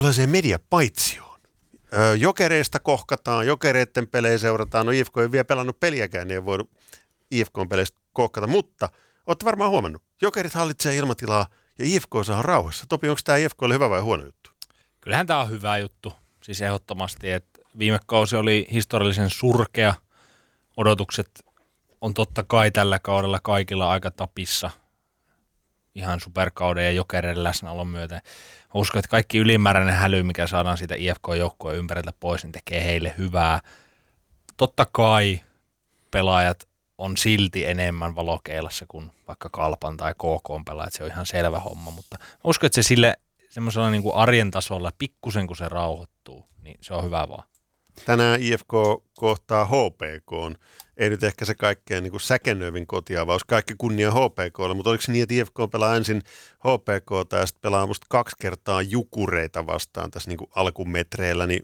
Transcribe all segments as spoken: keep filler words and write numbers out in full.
se mediapaitsioon. Jokereista kohkataan, jokereiden pelejä seurataan. No I F K ei vielä pelannut peliäkään, niin ei voinut I F K-peleistä kohkata, mutta olette varmaan huomannut. Jokerit hallitsee ilmatilaa ja I F K saa rauhassa. Topi, onko tämä I F K:lle hyvä vai huono juttu? Kyllähän tämä on hyvä juttu. Siis ehdottomasti, että viime kausi oli historiallisen surkea. Odotukset on totta kai tällä kaudella kaikilla aika tapissa. Ihan superkauden ja Jokereiden läsnäolon myötä. Uskon, että kaikki ylimääräinen häly, mikä saadaan siitä I F K-joukkueen ympäriltä pois, niin tekee heille hyvää. Totta kai pelaajat on silti enemmän valokeilassa kuin vaikka Kalpan tai K K:n pelaajat. Se on ihan selvä homma, mutta uskon, että se sille semmoisella niin kuin arjen tasolla pikkusen kun se rauhoittuu, niin se on hyvä vaan. Tänään I F K kohtaa H P K:n. Ei nyt ehkä se kaikkein niin kuin säkenöivin kotiavaus, kaikki kunnia H P K:lle, mutta oliko se niin, että I F K pelaa ensin H P K:ta ja sitten pelaa musta kaksi kertaa Jukureita vastaan tässä niin kuin alkumetreillä, niin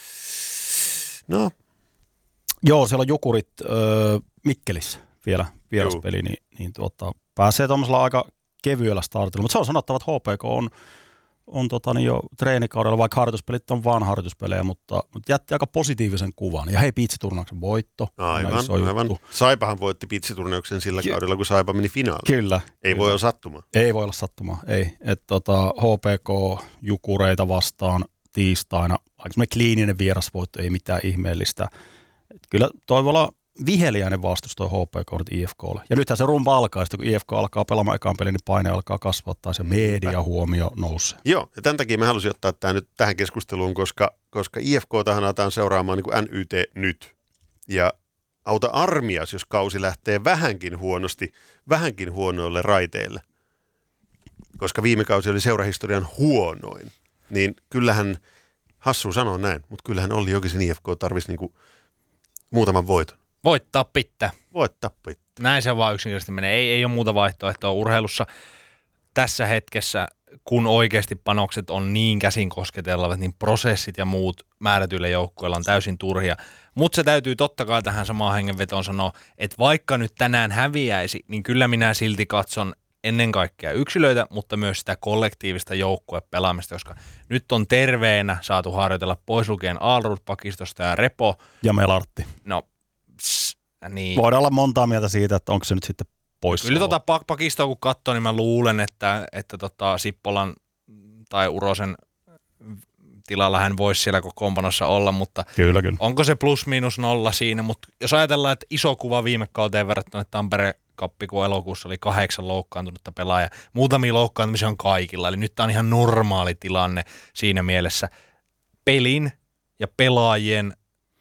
no. Joo, siellä on Jukurit öö, Mikkelissä vielä vieraspeli, niin, niin tuota, pääsee tuollaisella aika kevyellä startilla, mutta se on sanottava, että H P K on on tota, niin jo treenikaudella, vaikka harjoituspelit on vaan harjoituspelejä, mutta, mutta jätti aika positiivisen kuvan. Ja hei, piitsiturnauksen voitto. Aivan, aivan. Saipahan voitti piitsiturnauksen sillä Ky- kaudella, kun Saipa meni finaaliin. Kyllä. Ei kyllä. voi olla sattumaa. Ei voi olla sattumaa, ei. Et, tota, H P K Jukureita vastaan tiistaina. Aika semmoinen kliininen vierasvoitto, ei mitään ihmeellistä. Et kyllä toi voi olla viheliäinen vastus toi H P K I F K:lle. Ja nythän se rumpa alkaa, sitten kun I F K alkaa pelaamaan ekaan pelin, niin paine alkaa kasvaa taas ja mediahuomio nousee. Joo, ja tämän takia mä halusin ottaa tämä nyt tähän keskusteluun, koska, koska I F K-tahan aletaan seuraamaan niin kuin N Y T nyt. Ja auta armias, jos kausi lähtee vähänkin huonosti, vähänkin huonoille raiteille. Koska viime kausi oli seurahistorian huonoin. Niin kyllähän, hassu sanoa näin, mutta kyllähän Olli Jokisen I F K tarvisi niin kuin muutaman voiton. Voittaa pitää. Voittaa pitää. Näin se vaan yksinkertaisesti menee. Ei, ei ole muuta vaihtoehtoa urheilussa tässä hetkessä, kun oikeasti panokset on niin käsin kosketellavat, niin prosessit ja muut määrätyillä joukkueilla on täysin turhia. Mutta se täytyy totta kai tähän samaan hengenvetoon sanoa, että vaikka nyt tänään häviäisi, niin kyllä minä silti katson ennen kaikkea yksilöitä, mutta myös sitä kollektiivista joukkuepelaamista, koska nyt on terveenä saatu harjoitella pois lukien Aalrud pakistosta ja Repo. Ja Melartti. No, pss, niin. Voidaan olla montaa mieltä siitä, että onko se nyt sitten pois. Kyllä tota pakistoa kun katsoo, niin mä luulen, että, että tota Sippolan tai Urosen tilalla hän voisi siellä kokoonpanossa olla, mutta kyllä, kyllä. Onko se plus miinus nolla siinä, mutta jos ajatellaan, että iso kuva viime kauteen verrattuna, että Tampere Kappi, kun elokuussa oli kahdeksan loukkaantunutta pelaajaa, muutamia loukkaantumisia on kaikilla, eli nyt tämä on ihan normaali tilanne siinä mielessä. Pelin ja pelaajien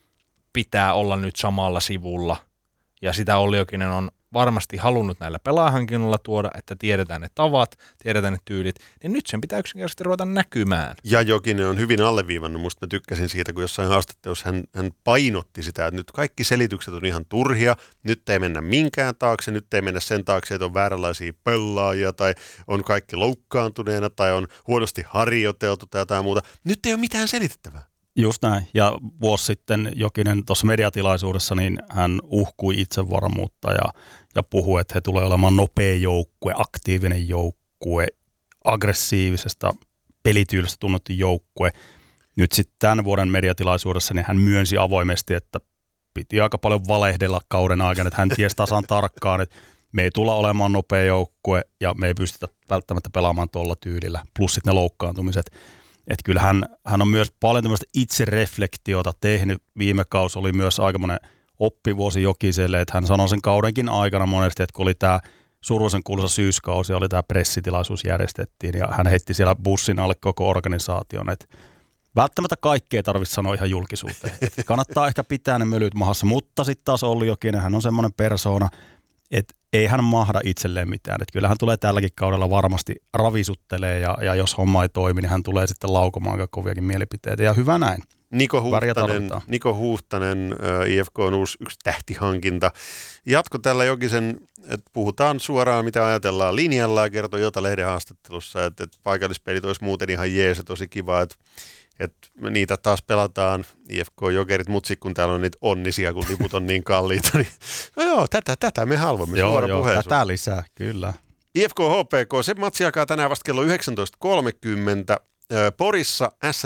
pitää olla nyt samalla sivulla, ja sitä Olli Jokinen on varmasti halunnut näillä pelaajahankinnoilla tuoda, että tiedetään ne tavat, tiedetään ne tyylit, niin nyt sen pitää yksinkertaisesti ruveta näkymään. Ja Jokinen on hyvin alleviivannut, musta mä tykkäsin siitä, kun jossain haastattelussa hän, hän painotti sitä, että nyt kaikki selitykset on ihan turhia, nyt ei mennä minkään taakse, nyt ei mennä sen taakse, että on vääränlaisia pelaajia tai on kaikki loukkaantuneena tai on huonosti harjoiteltu tai jotain muuta. Nyt ei ole mitään selitettävää. Just näin. Ja vuosi sitten Jokinen tuossa mediatilaisuudessa, niin hän uhkui itsevarmuutta ja, ja puhui, että he tulee olemaan nopea joukkue, aktiivinen joukkue, aggressiivisesta pelityylistä tunnettu joukkue. Nyt sitten tämän vuoden mediatilaisuudessa niin hän myönsi avoimesti, että piti aika paljon valehdella kauden aikana, että hän tiesi tasan tarkkaan, että me ei tulla olemaan nopea joukkue ja me ei pystytä välttämättä pelaamaan tuolla tyylillä, plus sitten ne loukkaantumiset. Että kyllä hän, hän on myös paljon tämmöistä itsereflektiota tehnyt. Viime kausi oli myös aikamoinen oppivuosi Jokiselle, että hän sanoi sen kaudenkin aikana monesti, että kun oli tämä surullisen kuuluisa syyskausi, oli tämä pressitilaisuus järjestettiin ja hän heitti siellä bussin alle koko organisaation. Että välttämättä kaikkea ei tarvitse sanoa ihan julkisuuteen. Että kannattaa ehkä pitää ne mölyt mahassa, mutta sitten taas Olli Jokinen, hän on semmoinen persoona, että ei hän mahda itselleen mitään. Että kyllä hän tulee tälläkin kaudella varmasti ravisuttelee ja, ja jos homma ei toimi, niin hän tulee sitten laukomaan aika koviakin mielipiteitä. Ja hyvä näin. Niko Huhtanen, Niko Huhtanen äh, I F K on uusi yksi tähtihankinta. Jatko tällä Jokisen, että puhutaan suoraan mitä ajatellaan linjalla ja kertoo Ilta-lehden haastattelussa, että, että paikallispelit olisi muuten ihan jees ja tosi kiva, että että niitä taas pelataan, I F K-jokerit, mutta sitten kun täällä on niitä onnisia, kun liput on niin kalliita, niin no joo, tätä, tätä me haluamme. Joo, joo, tätä lisää, kyllä. I F K H P K, se matsi alkaa tänään vasta kello yhdeksäntoista kolmekymmentä Ö, Porissa S